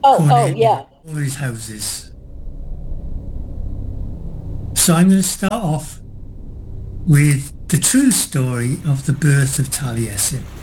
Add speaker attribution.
Speaker 1: Oh,
Speaker 2: Cornelia
Speaker 1: yeah.
Speaker 2: and all his houses. So I'm going to start off with the true story of the birth of Taliesin.